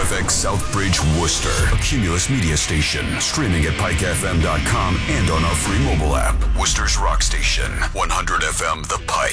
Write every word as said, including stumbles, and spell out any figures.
F X Southbridge, Worcester. A Cumulus Media station. Streaming at pike f m dot com and on our free mobile app. Worcester's rock station. one hundred F M The Pike.